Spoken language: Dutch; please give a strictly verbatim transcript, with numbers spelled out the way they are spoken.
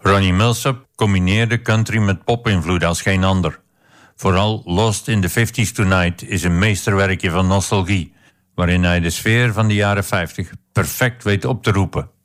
Ronnie Milsap combineerde country met pop-invloed als geen ander. Vooral Lost in the fifties Tonight is een meesterwerkje van nostalgie, waarin hij de sfeer van de jaren vijftig perfect weet op te roepen.